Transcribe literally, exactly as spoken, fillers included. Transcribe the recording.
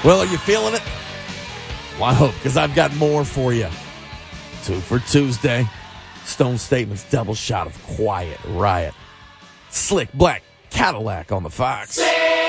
Well, are you feeling it? Well, I hope, because I've got more for you. Two for Tuesday. Stone Statement's double shot of Quiet Riot. Slick Black Cadillac on the Fox.